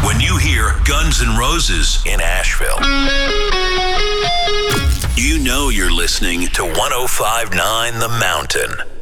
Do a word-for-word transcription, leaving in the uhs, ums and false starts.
When you hear Guns N' Roses in Asheville, you know you're listening to one oh five point nine The Mountain.